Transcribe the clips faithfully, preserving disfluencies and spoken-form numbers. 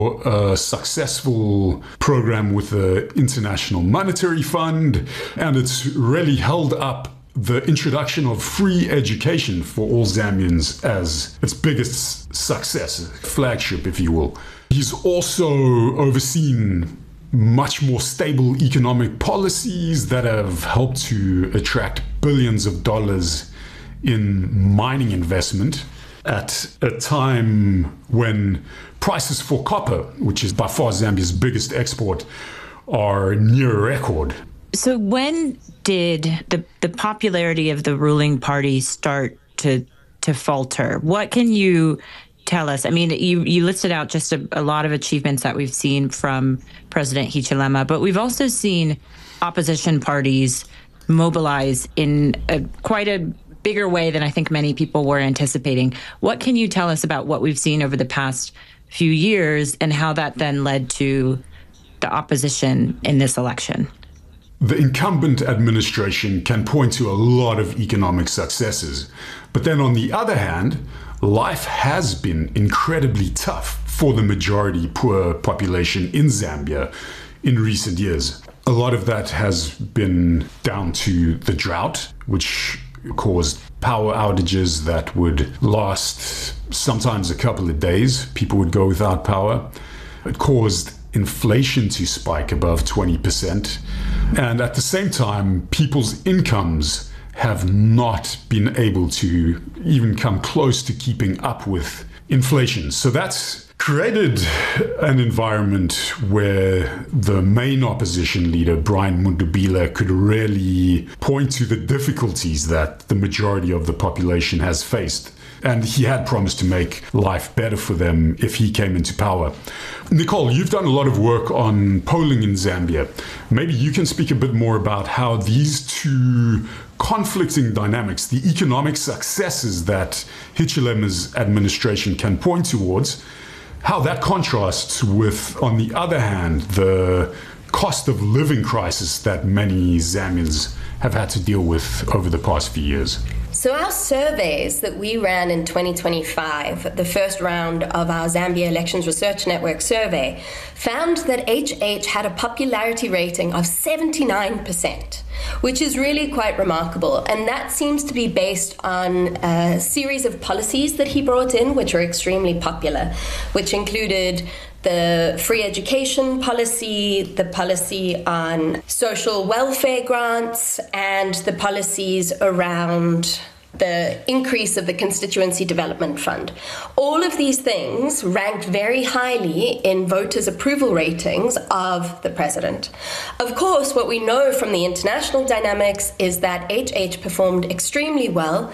a successful program with the International Monetary Fund, and it's really held up the introduction of free education for all Zambians as its biggest success, flagship, if you will. He's also overseen much more stable economic policies that have helped to attract billions of dollars in mining investment at a time when prices for copper, which is by far Zambia's biggest export, are near record. So when did the, the popularity of the ruling party start to to falter? What can you tell us? I mean, you, you listed out just a, a lot of achievements that we've seen from President Hichilema, but we've also seen opposition parties mobilize in a, quite a bigger way than I think many people were anticipating. What can you tell us about what we've seen over the past few years and how that then led to the opposition in this election? The incumbent administration can point to a lot of economic successes. But then on the other hand, life has been incredibly tough for the majority poor population in Zambia in recent years. A lot of that has been down to the drought, which caused power outages that would last sometimes a couple of days. People would go without power. It caused inflation to spike above twenty percent. And at the same time, people's incomes have not been able to even come close to keeping up with inflation. So that's created an environment where the main opposition leader, Brian Mundubile, could really point to the difficulties that the majority of the population has faced. And he had promised to make life better for them if he came into power. Nicole, you've done a lot of work on polling in Zambia. Maybe you can speak a bit more about how these two conflicting dynamics, the economic successes that Hichilema's administration can point towards, how that contrasts with, on the other hand, the cost of living crisis that many Zambians have had to deal with over the past few years. So our surveys that we ran in twenty twenty-five, the first round of our Zambia Elections Research Network survey, found that H H had a popularity rating of seventy-nine percent, which is really quite remarkable. And that seems to be based on a series of policies that he brought in, which are extremely popular, which included the free education policy, the policy on social welfare grants, and the policies around the increase of the Constituency Development Fund. All of these things ranked very highly in voters' approval ratings of the president. Of course, what we know from the international dynamics is that H H performed extremely well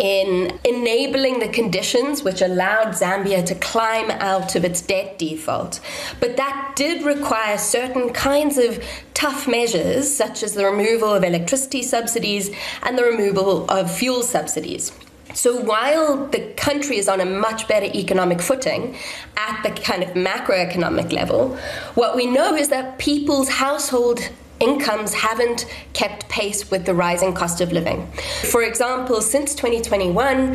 in enabling the conditions which allowed Zambia to climb out of its debt default. But that did require certain kinds of tough measures, such as the removal of electricity subsidies and the removal of fuel subsidies. So while the country is on a much better economic footing at the kind of macroeconomic level, what we know is that people's household incomes haven't kept pace with the rising cost of living. For example, since twenty twenty-one,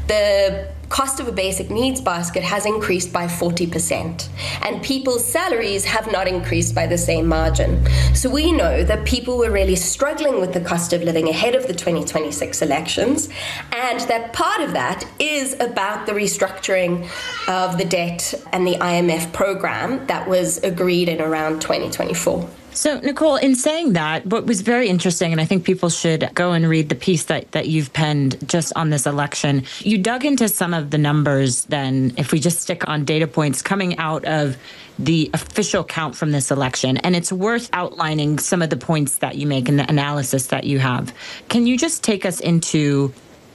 the cost of a basic needs basket has increased by forty percent, and people's salaries have not increased by the same margin. So we know that people were really struggling with the cost of living ahead of the twenty twenty-six elections, and that part of that is about the restructuring of the debt and the I M F program that was agreed in around twenty twenty-four. So, Nicole, in saying that, what was very interesting, and I think people should go and read the piece that, that you've penned just on this election, you dug into some of the numbers then, if we just stick on data points coming out of the official count from this election. And it's worth outlining some of the points that you make in the analysis that you have. Can you just take us into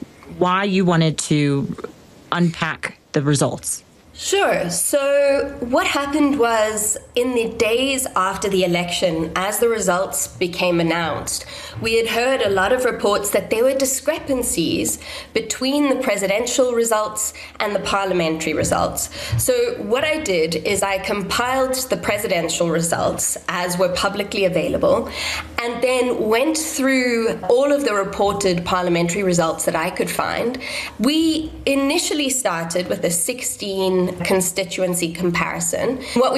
why you wanted to unpack the results? Sure. So what happened was, in the days after the election, as the results became announced, we had heard a lot of reports that there were discrepancies between the presidential results and the parliamentary results. So what I did is I compiled the presidential results as were publicly available, and then went through all of the reported parliamentary results that I could find. We initially started with a sixteen in constituency comparison. What we